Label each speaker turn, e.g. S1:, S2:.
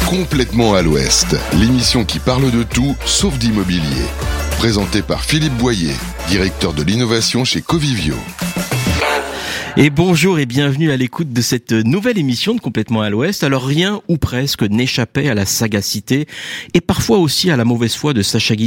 S1: Complètement à l'Ouest, l'émission qui parle de tout sauf d'immobilier. Présentée par Philippe Boyer, directeur de l'innovation chez Covivio.
S2: Et bonjour et bienvenue à l'écoute de cette nouvelle émission de Complètement à l'Ouest. Alors rien ou presque n'échappait à la sagacité et parfois aussi à la mauvaise foi de Sacha Guitry.